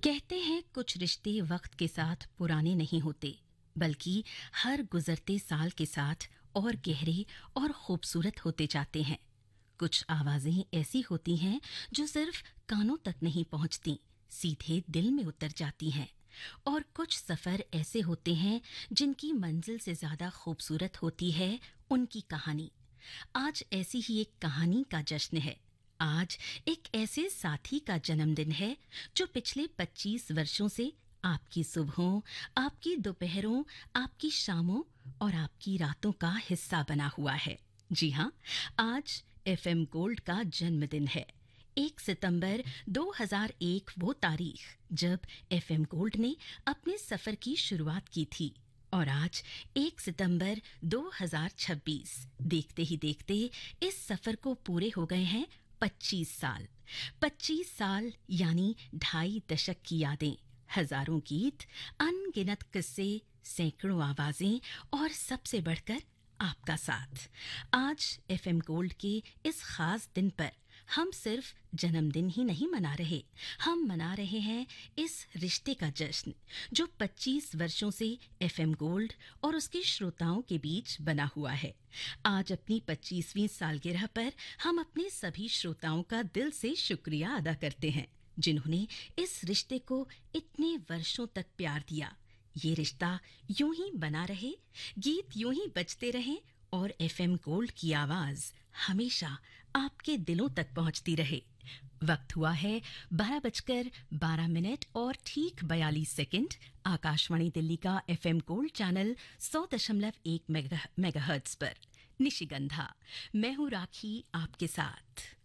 कहते हैं कुछ रिश्ते वक्त के साथ पुराने नहीं होते, बल्कि हर गुजरते साल के साथ और गहरे और खूबसूरत होते जाते हैं। कुछ आवाजें ऐसी होती हैं जो सिर्फ कानों तक नहीं पहुंचती, सीधे दिल में उतर जाती हैं। और कुछ सफर ऐसे होते हैं जिनकी मंजिल से ज्यादा खूबसूरत होती है उनकी कहानी। आज ऐसी ही एक कहानी का जश्न है। आज एक ऐसे साथी का जन्मदिन है जो पिछले 25 वर्षों से आपकी सुबहों, आपकी दोपहरों, आपकी शामों और आपकी रातों का हिस्सा बना हुआ है। जी हाँ, आज एफएम गोल्ड का जन्मदिन है। 1 सितंबर 2001 वो तारीख जब एफएम गोल्ड ने अपने सफर की शुरुआत की थी। और आज 1 सितंबर 2026, देखते ही देखते इस सफर को पूरे हो गए हैं 25 साल। 25 साल यानी 2.5 दशक की यादें, हजारों गीत, अनगिनत किस्से, सैकड़ों आवाजें और सबसे बढ़कर आपका साथ। आज एफएम गोल्ड के इस खास दिन पर हम सिर्फ जन्मदिन ही नहीं मना रहे, हम मना रहे हैं इस रिश्ते का जश्न जो 25 वर्षों से एफएम गोल्ड और उसके श्रोताओं के बीच बना हुआ है। आज अपनी 25वीं सालगिरह पर हम अपने सभी श्रोताओं का दिल से शुक्रिया अदा करते हैं, जिन्होंने इस रिश्ते को इतने वर्षों तक प्यार दिया। ये रिश्ता यूं ही बना रहे, गीत यूं ही बजते रहें और एफएम गोल्ड की आवाज हमेशा आपके दिलों तक पहुंचती रहे। वक्त हुआ है 12:12 और ठीक 42 सेकंड। आकाशवाणी दिल्ली का एफएम गोल्ड चैनल 100.1 मेगाहर्ट्ज पर निशिगंधा। मैं हूं राखी आपके साथ।